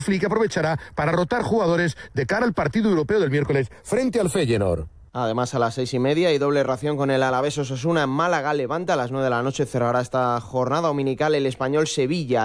Flick aprovechará para rotar jugadores de cara al partido europeo del miércoles frente al Feyenoord. Además, a las 6:30 y doble ración con el Alavés Osasuna en Málaga. Levante a las 9 de la noche cerrará esta jornada dominical el Español Sevilla.